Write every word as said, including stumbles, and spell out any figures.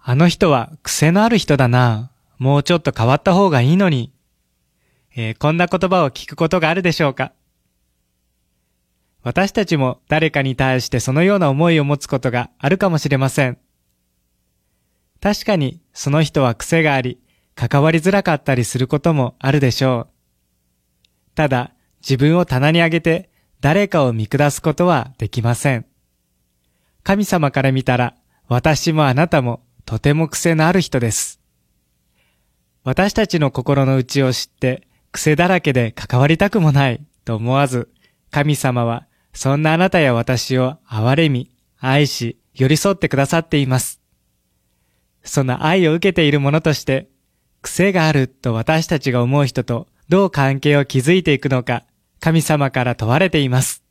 あの人は癖のある人だな。もうちょっと変わった方がいいのに。えーこんな言葉を聞くことがあるでしょうか。私たちも誰かに対してそのような思いを持つことがあるかもしれません。確かにその人は癖があり、関わりづらかったりすることもあるでしょう。ただ、自分を棚に上げて誰かを見下すことはできません。神様から見たら、私もあなたもとても癖のある人です。私たちの心の内を知って、癖だらけで関わりたくもないと思わず、神様はそんなあなたや私を憐れみ、愛し、寄り添ってくださっています。その愛を受けている者として、癖があると私たちが思う人とどう関係を築いていくのか、神様から問われています。